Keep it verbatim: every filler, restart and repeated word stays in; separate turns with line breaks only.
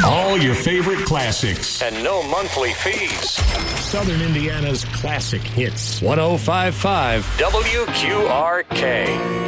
All your favorite classics.
And no monthly fees.
Southern Indiana's classic hits.
one oh five point five W Q R K.